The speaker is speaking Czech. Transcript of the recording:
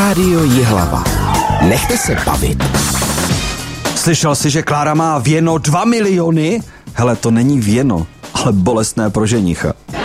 Rádio Jihlava. Nechte se bavit. Slyšel jsi, že Klára má věno 2 miliony? Hele, to není věno, ale bolestné pro ženicha.